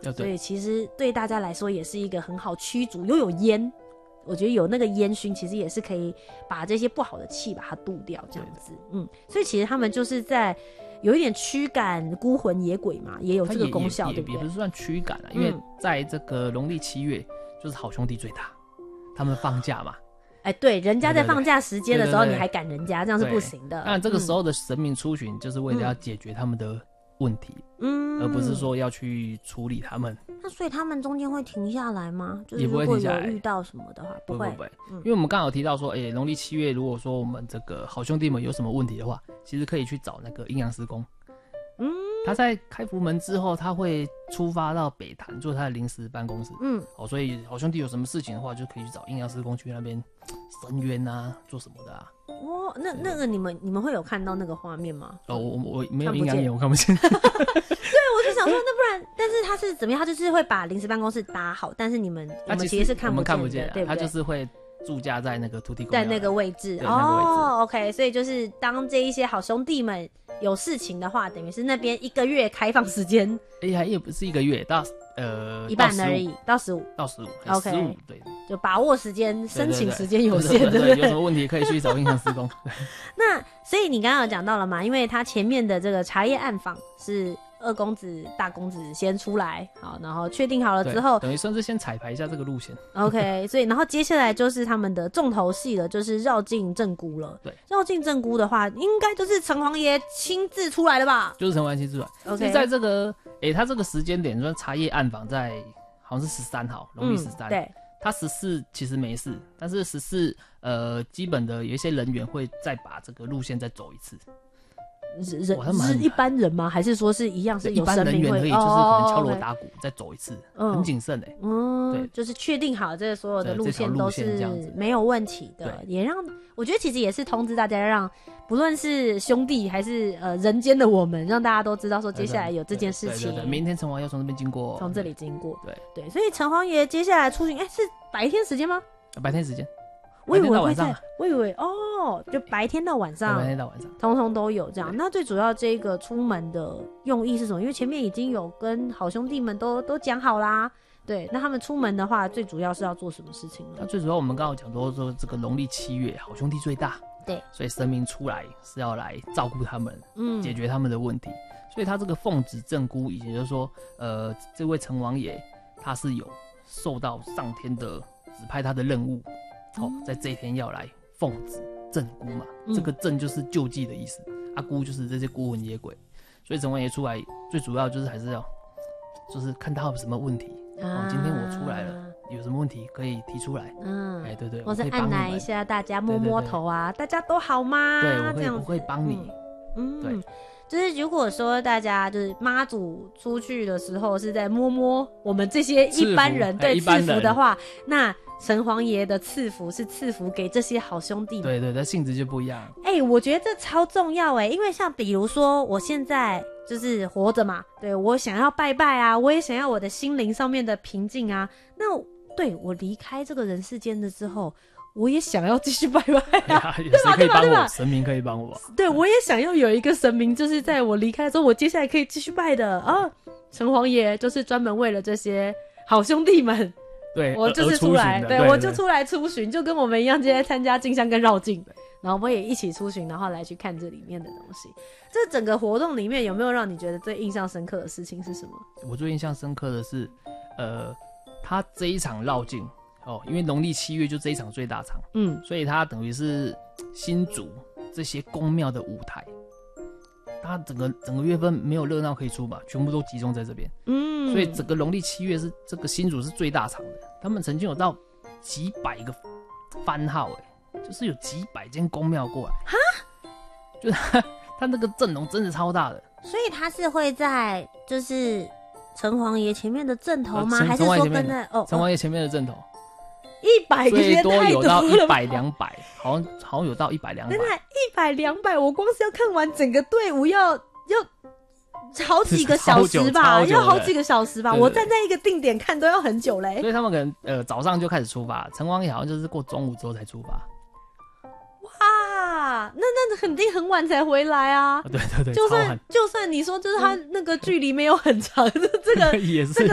所以其实对大家来说也是一个很好驱逐，又有烟，我觉得有那个烟熏，其实也是可以把这些不好的气把它渡掉，这样子。所以其实他们就是在有一点驱赶孤魂野鬼嘛，也有这个功效，对不对？ 也不是算驱赶因为在这个农历7月，就是好兄弟最大，他们放假嘛。 对，人家在放假时间的时候，你还赶人家，这样是不行的。 当然，这个时候的神明出巡，就是为了要解决他们的问题，而不是说要去处理他们。 那所以他们中间会停下来吗？就是也不会停下来。 如果有遇到什么的话，不会。 因为我们刚好提到说，农历7月，如果说我们这个好兄弟们有什么问题的话，其实可以去找那个阴阳师公。他在开福门之后，他会出发到北坛做他的临时办公室。所以好兄弟有什么事情的话，就可以去找阴阳师公去那边伸冤啊，做什么的啊。 那个你们会有看到那个画面吗？ 我没有阴阳眼，我看不见。 对，我就想说，那不然，但是他是怎么样？他就是会把临时办公室搭好，但是我们其实是看不见的，对不对？ 他就是会驻驾在那个土地公在那个位置。OK， 所以就是当这一些好兄弟们有事情的话，等于是那边1个月开放时间。 也不是1个月，到一半而已，到15。 OK， 15对， 就把握时间，申请时间有限，对不对？ 有什么问题可以去找阴阳师公。 那所以你刚刚有讲到了嘛，因为他前面的这个茶叶暗访是二公子、大公子先出来，好，然后确定好了之后， 等于算是先彩排一下这个路线。 OK， 所以然后接下来就是他们的重头戏了，就是绕境正姑了。 对， 绕境正姑的话，应该就是城隍爷亲自出来的吧？ 就是城隍爷亲自出来。OK， 在这个他这个时间点，说茶叶暗访在好像是13号，农历13。对。他14其实没事，但是14基本的有一些人员会再把这个路线再走一次。 是一般人吗？还是说是一样是有神明会？ 一般人员可以就是可能敲锣打鼓再走一次，很谨慎对， 就是确定好这所有的路线都是没有问题的，也让我觉得其实也是通知大家，让不论是兄弟还是人间的我们，让大家都知道说接下来有这件事情。 对，明天城隍要从这边经过， 从这里经过。对，所以城隍爷接下来出巡，是白天时间吗？ 白天时间。 我以为就白天到晚上，通通都有这样。那最主要这个出门的用意是什么？因为前面已经有跟好兄弟们都讲好啦。对，那他们出门的话，最主要是要做什么事情呢？ 那最主要我们刚刚讲说这个农历7月，好兄弟最大， 对， 所以神明出来是要来照顾他们，解决他们的问题。所以他这个奉旨正姑，也就是说，这位城隍爷他是有受到上天的指派他的任务。在这一天要来奉旨正姑嘛，这个正就是救济的意思，姑就是这些孤魂野鬼，所以城隍爷出来最主要就是还是要，就是看他有什么问题，今天我出来了，有什么问题可以提出来，对， 或是按捺一下大家，摸摸头啊，大家都好吗？ 对，我会帮你，对。 就是如果说大家就是妈祖出去的时候是在摸摸我们这些一般人对赐福的话，那城隍爷的赐福是赐福给这些好兄弟们。 对，那性质就不一样。 我觉得这超重要因为像比如说我现在就是活着嘛，对，我想要拜拜啊，我也想要我的心灵上面的平静啊，那对我离开这个人世间的之后，我也想要继续拜拜啊， 对吧？神明可以帮我。 对，我也想要有一个神明，就是在我离开之后，我接下来可以继续拜的啊。城隍爷就是专门为了这些好兄弟们， 对， 我就是出来，对，我就出来出巡，就跟我们一样，今天参加进香跟绕境，然后我也一起出巡，然后来去看这里面的东西。这整个活动里面有没有让你觉得最印象深刻的事情是什么？ 我最印象深刻的是，他这一场绕境。因为农历7月就这一场最大场，所以它等于是新竹这些宫庙的舞台，它整个月份没有热闹可以出吧，全部都集中在这边，所以整个农历7月是这个新竹是最大场的，他们曾经有到几百个番号，就是有几百间宫庙过来，就是他那个阵容真的超大的， 所以他是会在就是城隍爷前面的阵头吗？还是说跟在城隍爷前面的阵头 ？100个也太多了吧， 最多有到100、200，好像有到100、200。 真的100、200，我光是要看完整个队伍要好几个小时吧，要好几个小时吧。对对对，我站在一个定点看都要很久嘞。 所以他们可能早上就开始出发，城隍爷好像就是过中午之后才出发。 哇，那肯定很晚才回来啊！ 对对对， 就算你说就是他那个距离没有很长，这个也是。